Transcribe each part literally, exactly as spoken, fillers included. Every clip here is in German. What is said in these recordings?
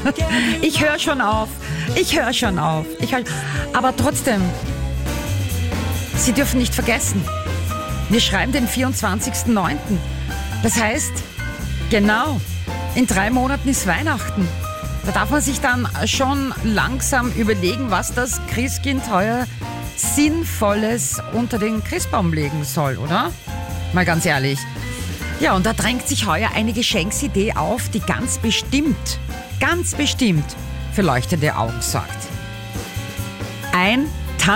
Ich höre schon auf. Ich höre schon auf. Ich hör... Aber trotzdem, Sie dürfen nicht vergessen, wir schreiben den vierundzwanzigsten neunten Das heißt, genau, in drei Monaten ist Weihnachten. Da darf man sich dann schon langsam überlegen, was das Christkind heuer Sinnvolles unter den Christbaum legen soll, oder? Mal ganz ehrlich. Ja, und da drängt sich heuer eine Geschenksidee auf, die ganz bestimmt, ganz bestimmt für leuchtende Augen sorgt. Ein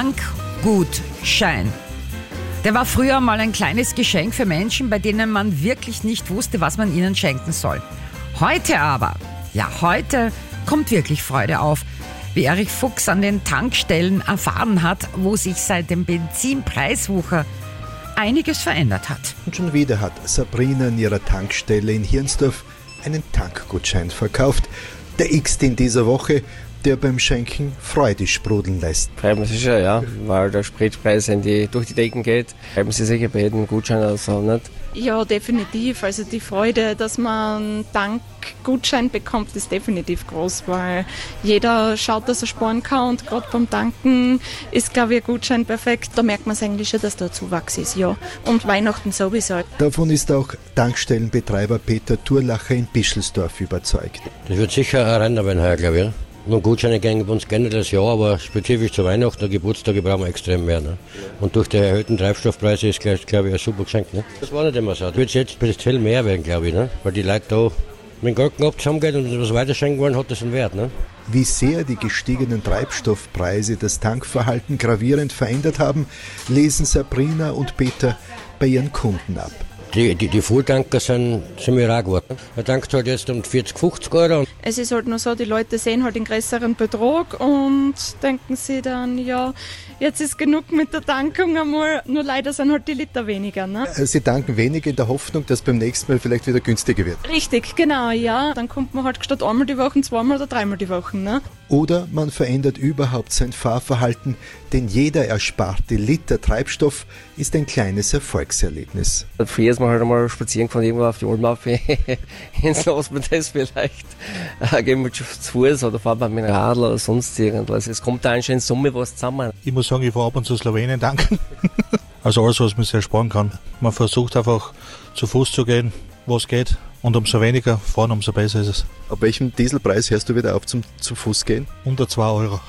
Tankgutschein. Der war früher mal ein kleines Geschenk für Menschen, bei denen man wirklich nicht wusste, was man ihnen schenken soll. Heute aber, ja heute kommt wirklich Freude auf, wie Erich Fuchs an den Tankstellen erfahren hat, wo sich seit dem Benzinpreiswucher einiges verändert hat. Und schon wieder hat Sabrina in ihrer Tankstelle in Hirnsdorf einen Tankgutschein verkauft. Der x-te in dieser Woche, der beim Schenken Freude sprudeln lässt. Freut mich sicher, ja, weil der Spritpreis in die, durch die Decken geht. Freuen Sie sicher bei jedem Gutschein oder so, nicht? Ja, definitiv. Also die Freude, dass man einen Tankgutschein bekommt, ist definitiv groß, weil jeder schaut, dass er sparen kann und gerade beim Tanken ist, glaube ich, ein Gutschein perfekt. Da merkt man es eigentlich schon, dass da Zuwachs ist, ja. Und Weihnachten sowieso. Davon ist auch Tankstellenbetreiber Peter Thurlacher in Bischelsdorf überzeugt. Das wird sicher ein Renner werden heuer, glaube ich. Ja? Und Gutscheine gehen bei uns gerne das Jahr, aber spezifisch zu Weihnachten und Geburtstage brauchen wir extrem mehr. Ne? Und durch die erhöhten Treibstoffpreise ist, glaube ich, ein super Geschenk. Ne? Das war nicht immer so. Das wird jetzt speziell mehr werden, glaube ich, ne? Weil die Leute da mit dem Geld ab zusammengehen und was weiterschenken wollen, hat das einen Wert. Ne? Wie sehr die gestiegenen Treibstoffpreise das Tankverhalten gravierend verändert haben, lesen Sabrina und Peter bei ihren Kunden ab. Die, die, die Fulltanker sind ziemlich rar geworden. Er tankt halt jetzt um vierzig, fünfzig Euro. Es ist halt nur so, die Leute sehen halt den größeren Betrag und denken sich dann, ja, jetzt ist genug mit der Tankung einmal, nur leider sind halt die Liter weniger. Ne? Sie tanken weniger in der Hoffnung, dass beim nächsten Mal vielleicht wieder günstiger wird. Richtig, genau, ja. Dann kommt man halt statt einmal die Woche, zweimal oder dreimal die Woche. Ne? Oder man verändert überhaupt sein Fahrverhalten, denn jeder ersparte Liter Treibstoff ist ein kleines Erfolgserlebnis. Früher ist man halt einmal spazieren gefahren, irgendwo auf die Olmaufe, ins Los man das vielleicht. Äh, gehen wir zu Fuß oder fahren wir mit dem Radl oder sonst irgendwas. Es kommt da anscheinend in Summe was zusammen. Ich muss sagen, ich fahre ab und zu Slowenien tanken. Also alles, was man sich ersparen kann. Man versucht einfach zu Fuß zu gehen, was geht. Und umso weniger fahren, umso besser ist es. Ab welchem Dieselpreis hörst du wieder auf zum, zum Fuß gehen? Unter zwei Euro.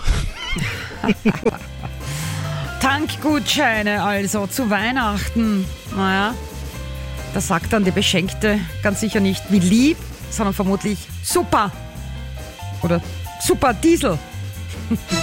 Tankgutscheine also zu Weihnachten. Naja, da sagt dann die Beschenkte ganz sicher nicht wie lieb, sondern vermutlich super. Oder super Diesel.